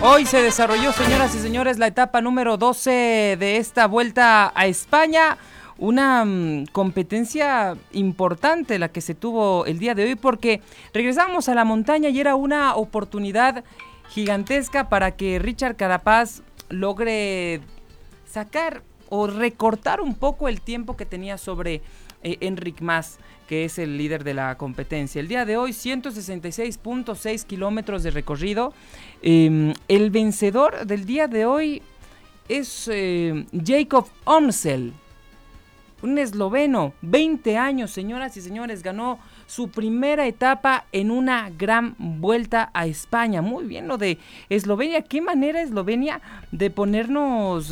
Hoy se desarrolló, señoras y señores, la etapa número 12 de esta Vuelta a España. Una competencia importante la que se tuvo el día de hoy, porque regresamos a la montaña y era una oportunidad gigantesca para que Richard Carapaz logre sacar o recortar un poco el tiempo que tenía sobre Enric Mas, que es el líder de la competencia. El día de hoy, 166.6 kilómetros de recorrido. El vencedor del día de hoy es Jakob Omsel, un esloveno, 20 años, señoras y señores, ganó su primera etapa en una gran Vuelta a España. Muy bien lo de Eslovenia. ¿Qué manera Eslovenia de ponernos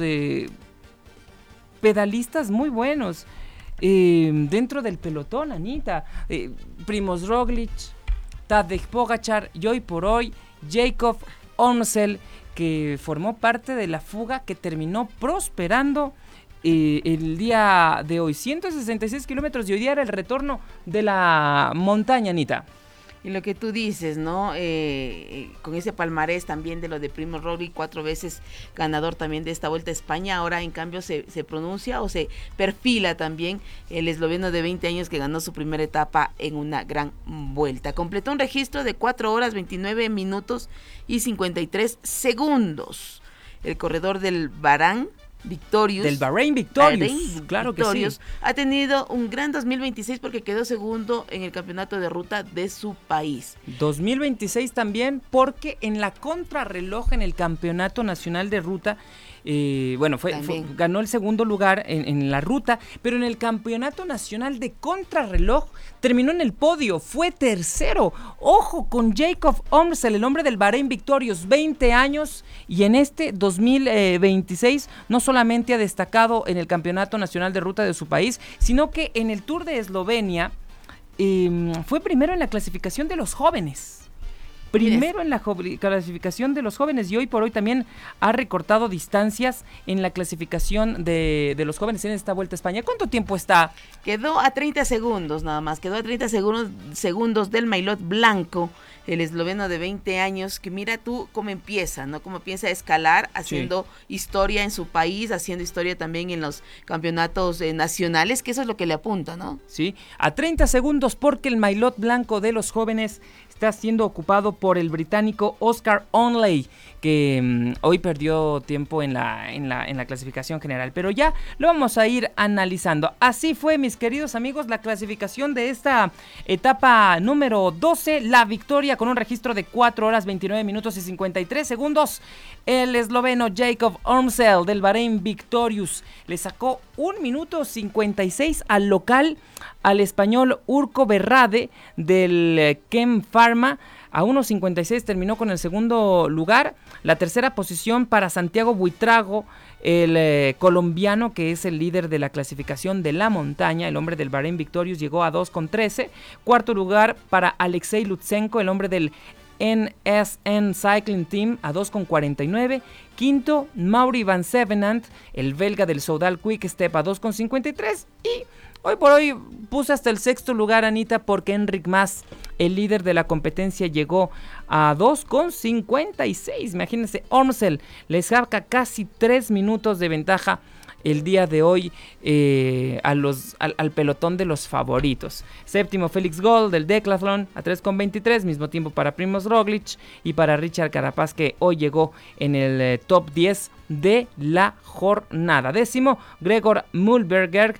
pedalistas muy buenos dentro del pelotón, Anita? Primož Roglič, Tadej Pogačar y hoy por hoy Jakob Omsel, que formó parte de la fuga que terminó prosperando el día de hoy. 166 kilómetros y hoy día era el retorno de la montaña, Anita. Y lo que tú dices, ¿no? Con ese palmarés también de lo de Primož Roglič, 4 veces ganador también de esta Vuelta a España, ahora en cambio se pronuncia o se perfila también el esloveno de 20 años que ganó su primera etapa en una gran vuelta. Completó un registro de 4 horas, 29 minutos y 53 segundos. El corredor del Bahrain Victorious, claro que sí, ha tenido un gran 2026 porque quedó segundo en el campeonato de ruta de su país. 2026 también porque en la contrarreloj en el campeonato nacional de ruta, ganó el segundo lugar en la ruta, pero en el campeonato nacional de contrarreloj terminó en el podio, fue tercero. Ojo con Jakob Omsel, el hombre del Bahrain Victorious, 20 años, y en este 2026 no solamente ha destacado en el campeonato nacional de ruta de su país, sino que en el Tour de Eslovenia fue primero en la clasificación de los jóvenes. Primero en la clasificación de los jóvenes, y hoy por hoy también ha recortado distancias en la clasificación de los jóvenes en esta Vuelta a España. ¿Cuánto tiempo está? Quedó a 30 segundos nada más, quedó a 30 segundos del Maillot Blanco, el esloveno de 20 años, que mira tú cómo empieza, ¿no? Cómo empieza a escalar, haciendo historia en su país, haciendo historia también en los campeonatos nacionales, que eso es lo que le apunta, ¿no? Sí, a 30 segundos porque el Maillot Blanco de los jóvenes está siendo ocupado por el británico Oscar Onley, que hoy perdió tiempo en la clasificación general, pero ya lo vamos a ir analizando. Así fue, mis queridos amigos, la clasificación de esta etapa número 12, la victoria con un registro de 4 horas, 29 minutos y 53 segundos. El esloveno Jakob Omsel del Bahrain Victorious le sacó 1 minuto 56 al local, al español Urco Berrade del Chem Pharma. A 1.56 terminó con el segundo lugar. La tercera posición para Santiago Buitrago, el colombiano que es el líder de la clasificación de la montaña, el hombre del Bahrain Victorious, llegó a 2.13. Cuarto lugar para Alexei Lutsenko, el hombre del NSN Cycling Team, a 2.49. Quinto, Mauri Van Zevenant, el belga del Soudal Quick Step, a 2.53. Y hoy por hoy puse hasta el sexto lugar, Anita, porque Enric Mas, el líder de la competencia, llegó a 2.56. Imagínense, Omsel le saca casi 3 minutos de ventaja el día de hoy al pelotón de los favoritos. Séptimo, Félix Gall del Decathlon a 3.23, mismo tiempo para Primož Roglič y para Richard Carapaz, que hoy llegó en el top 10 de la jornada. Décimo, Gregor Mulberger